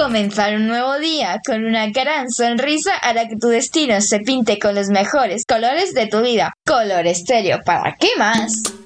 Comenzar un nuevo día con una gran sonrisa hará que tu destino se pinte con los mejores colores de tu vida. Color Estéreo, ¿para qué más?